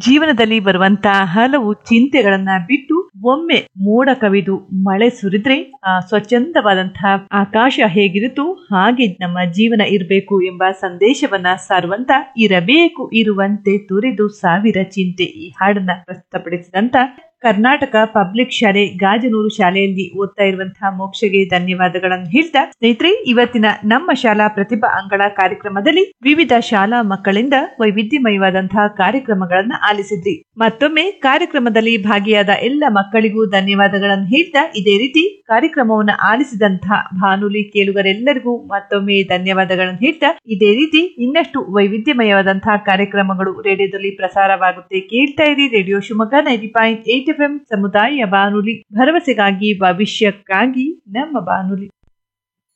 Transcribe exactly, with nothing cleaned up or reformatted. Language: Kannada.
ಜೀವನದಲ್ಲಿ ಬರುವಂತಹ ಹಲವು ಚಿಂತೆಗಳನ್ನ ಬಿಟ್ಟು ಒಮ್ಮೆ ಮೋಡ ಕವಿದು ಮಳೆ ಸುರಿದ್ರೆ ಆ ಸ್ವಚ್ಛಂದವಾದಂತಹ ಆಕಾಶ ಹೇಗಿರುತ್ತೋ ಹಾಗೆ ನಮ್ಮ ಜೀವನ ಇರಬೇಕು ಎಂಬ ಸಂದೇಶವನ್ನ ಸಾರುವಂತ ಇರಬೇಕು ಇರುವಂತೆ ತುರಿದು ಸಾವಿರ ಚಿಂತೆ ಈ ಹಾಡನ್ನ ಪ್ರಸ್ತುತಪಡಿಸಿದಂತ ಕರ್ನಾಟಕ ಪಬ್ಲಿಕ್ ಶಾಲೆ ಗಾಜನೂರು ಶಾಲೆಯಲ್ಲಿ ಓದ್ತಾ ಇರುವಂತಹ ಮೋಕ್ಷಗೆ ಧನ್ಯವಾದಗಳನ್ನು ಹೇಳ್ತಾ ಸ್ನೇಹಿತರೆ, ಇವತ್ತಿನ ನಮ್ಮ ಶಾಲಾ ಪ್ರತಿಭಾ ಅಂಗಳ ಕಾರ್ಯಕ್ರಮದಲ್ಲಿ ವಿವಿಧ ಶಾಲಾ ಮಕ್ಕಳಿಂದ ವೈವಿಧ್ಯಮಯವಾದಂತಹ ಕಾರ್ಯಕ್ರಮಗಳನ್ನ ಆಲಿಸಿದ್ರಿ. ಮತ್ತೊಮ್ಮೆ ಕಾರ್ಯಕ್ರಮದಲ್ಲಿ ಭಾಗಿಯಾದ ಎಲ್ಲ ಮಕ್ಕಳಿಗೂ ಧನ್ಯವಾದಗಳನ್ನು ಹೇಳ್ತಾ ಇದೇ ರೀತಿ ಕಾರ್ಯಕ್ರಮವನ್ನು ಆಲಿಸಿದಂತಹ ಬಾನುಲಿ ಕೇಳುಗರೆಲ್ಲರಿಗೂ ಮತ್ತೊಮ್ಮೆ ಧನ್ಯವಾದಗಳನ್ನು ಹೇಳ್ತಾ ಇದೇ ರೀತಿ ಇನ್ನಷ್ಟು ವೈವಿಧ್ಯಮಯವಾದಂತಹ ಕಾರ್ಯಕ್ರಮಗಳು ರೇಡಿಯೋದಲ್ಲಿ ಪ್ರಸಾರವಾಗುತ್ತೆ. ಕೇಳ್ತಾ ಇರಿ radio Shivamogga ninety point eight F M ಸಮುದಾಯ ಬಾನುಲಿ, ಭರವಸೆಗಾಗಿ ಭವಿಷ್ಯಕ್ಕಾಗಿ ನಮ್ಮ ಬಾನುಲಿ.